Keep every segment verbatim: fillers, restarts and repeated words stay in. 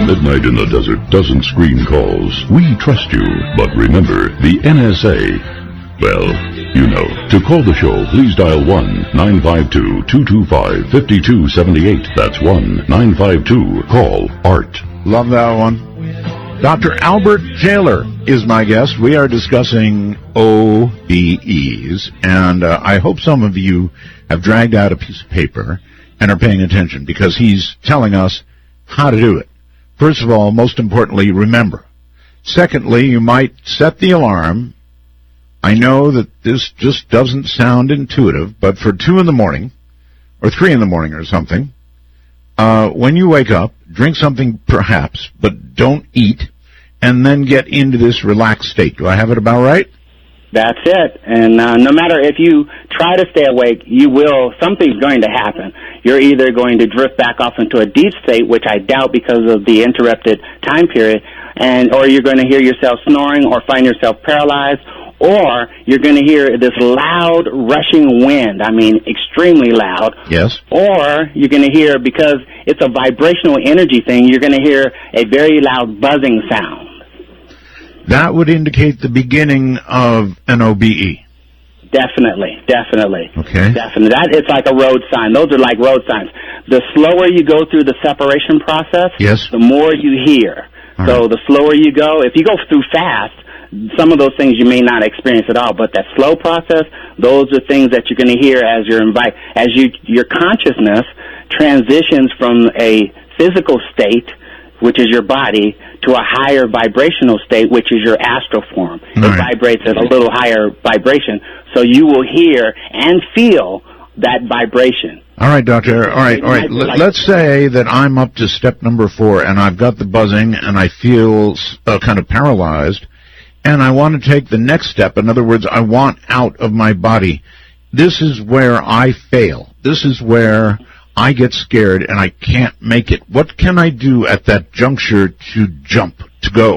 Midnight in the Desert doesn't screen calls. We trust you. But remember, the N S A, well, you know. To call the show, please dial one nine five two, two two five, five two seven eight. That's one nine five two, call ART. Love that one. Doctor Albert Taylor is my guest. We are discussing O B Es, and uh, I hope some of you have dragged out a piece of paper and are paying attention, because he's telling us how to do it. First of all, most importantly, remember. Secondly, you might set the alarm. I know that this just doesn't sound intuitive, but for two in the morning, or three in the morning or something, uh, when you wake up, drink something perhaps, but don't eat, and then get into this relaxed state. Do I have it about right? That's it. And uh, no matter if you try to stay awake, you will, something's going to happen. You're either going to drift back off into a deep state, which I doubt because of the interrupted time period, and or you're going to hear yourself snoring or find yourself paralyzed, or you're going to hear this loud, rushing wind. I mean, extremely loud. Yes. Or you're going to hear, because it's a vibrational energy thing, you're going to hear a very loud buzzing sound. That would indicate the beginning of an O B E. Definitely, definitely. Okay. Definitely. That, it's like a road sign. Those are like road signs. The slower you go through the separation process, yes, the more you hear. All so right. The slower you go, if you go through fast, some of those things you may not experience at all. But that slow process, those are things that you're going to hear as you're invite, as you your consciousness transitions from a physical state, which is your body, to a higher vibrational state, which is your astral form. All it right. vibrates at a little higher vibration, so you will hear and feel that vibration. All right, doctor. All right, all right. L- let's say that I'm up to step number four, and I've got the buzzing, and I feel uh, kind of paralyzed, and I want to take the next step. In other words, I want out of my body. This is where I fail. This is where I get scared and I can't make it. What can I do at that juncture to jump, to go?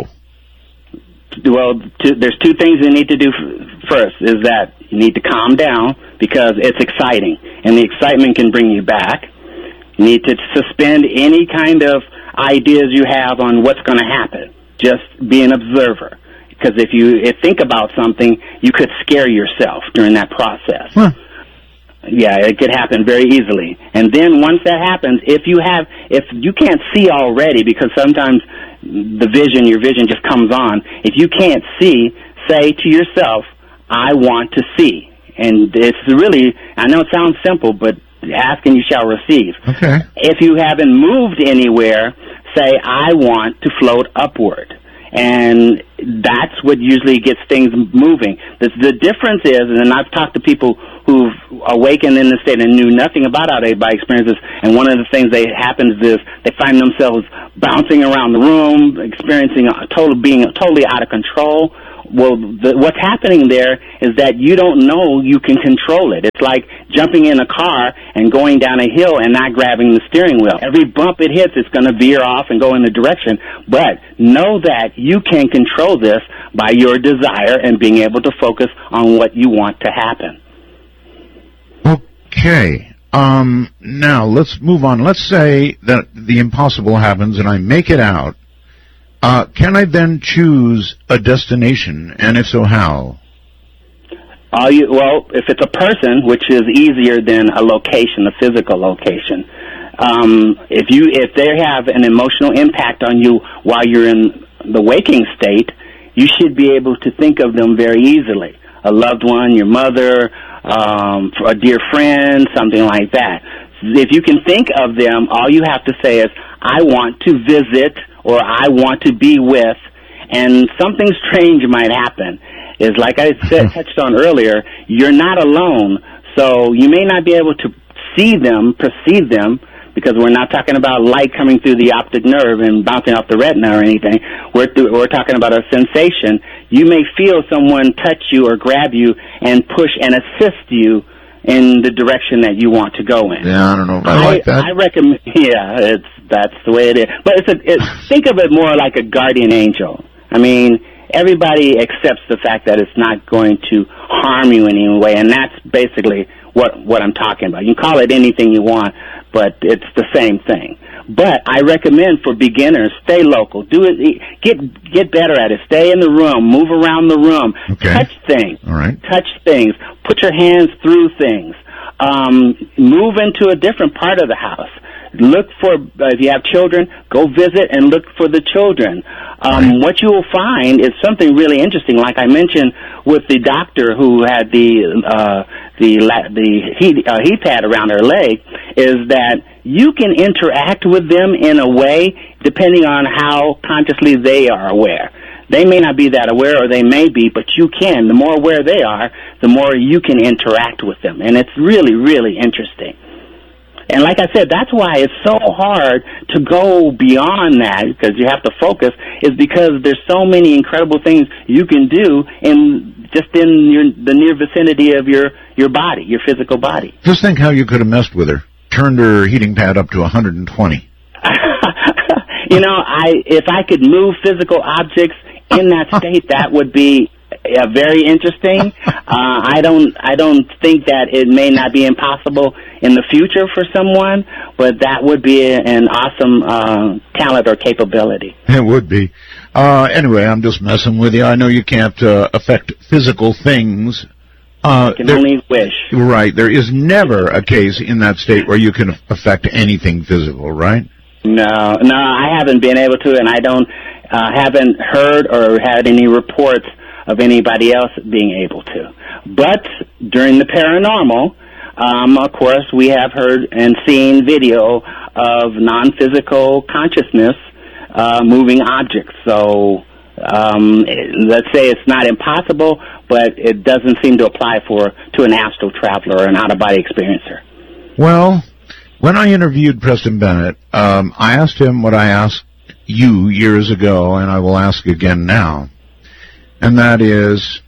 Well, two, there's two things you need to do f- first, is that you need to calm down, because it's exciting, and the excitement can bring you back. You need to suspend any kind of ideas you have on what's going to happen. Just be an observer, because if you if think about something, you could scare yourself during that process. Huh. Yeah, it could happen very easily. And then once that happens, if you have, if you can't see already, because sometimes the vision, your vision just comes on, if you can't see, say to yourself, I want to see. And it's really, I know it sounds simple, but ask and you shall receive. Okay. If you haven't moved anywhere, say, I want to float upward. And that's what usually gets things moving. The, the difference is, and I've talked to people who've awakened in the state and knew nothing about out-of-body experiences, and one of the things that happens is they find themselves bouncing around the room, experiencing a total, being totally out of control. Well, the, what's happening there is that you don't know you can control it. It's like jumping in a car and going down a hill and not grabbing the steering wheel. Every bump it hits, it's going to veer off and go in a direction. But know that you can control this by your desire and being able to focus on what you want to happen. Okay. Um, now, let's move on. Let's say that the impossible happens and I make it out. Uh, can I then choose a destination, and if so, how? All you, well, if it's a person, which is easier than a location, a physical location. Um, if you, if they have an emotional impact on you while you're in the waking state, you should be able to think of them very easily. A loved one, your mother, um, a dear friend, something like that. If you can think of them, all you have to say is, I want to visit, or I want to be with, and something strange might happen. Is like I said, touched on earlier, you're not alone, so you may not be able to see them, perceive them, because we're not talking about light coming through the optic nerve and bouncing off the retina or anything. We're, th- we're talking about a sensation. You may feel someone touch you or grab you and push and assist you in the direction that you want to go in. Yeah, I don't know if I, I like that. I recommend, yeah, it's, that's the way it is. But it's a, it, think of it more like a guardian angel. I mean, everybody accepts the fact that it's not going to harm you in any way, and that's basically what, what I'm talking about. You can call it anything you want, but it's the same thing. But I recommend for beginners, stay local. Do it. Get get better at it. Stay in the room. Move around the room. Okay. Touch things. All right. Touch things. Put your hands through things. Um, move into a different part of the house. Look for, uh, if you have children, go visit and look for the children. Um, right. What you will find is something really interesting, like I mentioned with the doctor who had the uh, the the heat, uh, heat pad around her leg, is that you can interact with them in a way depending on how consciously they are aware. They may not be that aware, or they may be, but you can. The more aware they are, the more you can interact with them. And it's really, really interesting. And like I said, that's why it's so hard to go beyond that, because you have to focus, is because there's so many incredible things you can do in just in your, the near vicinity of your, your body, your physical body. Just think how you could have messed with her. Turned her heating pad up to one hundred twenty. You know, I if I could move physical objects in that state, that would be uh, very interesting. Uh, I don't I don't think that it may not be impossible in the future for someone, but that would be an awesome uh, talent or capability. It would be. Uh, anyway, I'm just messing with you. I know you can't uh, affect physical things. Uh, You can there, only wish. Right. There is never a case in that state where you can affect anything physical, right? No, no, I haven't been able to, and I don't uh, haven't heard or had any reports of anybody else being able to. But during the paranormal, um, of course, we have heard and seen video of non-physical consciousness uh, moving objects. So um, let's say it's not impossible, but it doesn't seem to apply for to an astral traveler or an out-of-body experiencer. Well, when I interviewed Preston Bennett, um, I asked him what I asked you years ago, and I will ask again now, and that is,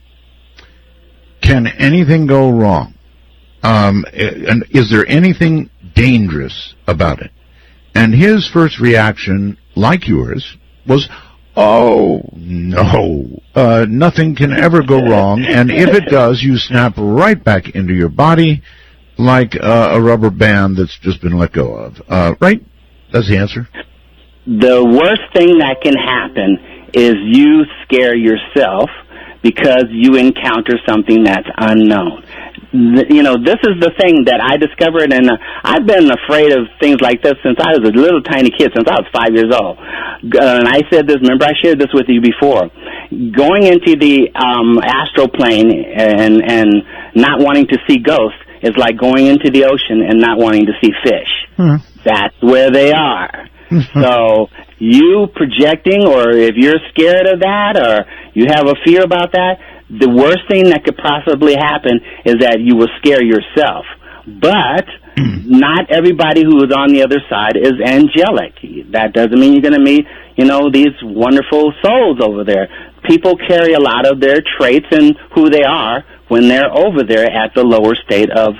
can anything go wrong? Um, and is there anything dangerous about it? And his first reaction, like yours, was, oh, no, uh, nothing can ever go wrong, and if it does, you snap right back into your body like uh, a rubber band that's just been let go of. Uh, right? That's the answer. The worst thing that can happen is you scare yourself because you encounter something that's unknown. You know, this is the thing that I discovered, and uh, I've been afraid of things like this since I was a little tiny kid, since I was five years old. Uh, and I said this, remember I shared this with you before. Going into the um, astral plane and, and not wanting to see ghosts is like going into the ocean and not wanting to see fish. Hmm. That's where they are. So you projecting, or if you're scared of that, or you have a fear about that, the worst thing that could possibly happen is that you will scare yourself. But not everybody who is on the other side is angelic. That doesn't mean you're going to meet, you know, these wonderful souls over there. People carry a lot of their traits and who they are when they're over there at the lower state of